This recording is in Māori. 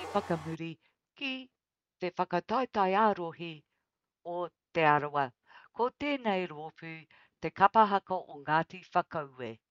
whakamuri ki te whakataetaiarohi o te arawa. Ko tēnei rōpū te kapahaka o Ngāti Whakaue.